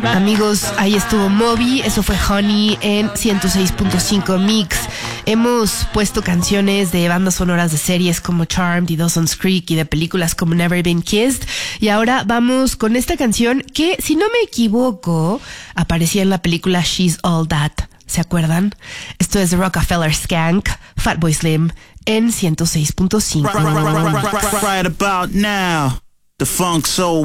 Amigos, ahí estuvo Moby, eso fue Honey en 106.5 Mix. Hemos puesto canciones de bandas sonoras de series como Charmed y Dawson's Creek y de películas como Never Been Kissed. Y ahora vamos con esta canción que, si no me equivoco, aparecía en la película She's All That. ¿Se acuerdan? Esto es The Rockefeller Skank, Fatboy Slim en 106.5. Right about now, the funk soul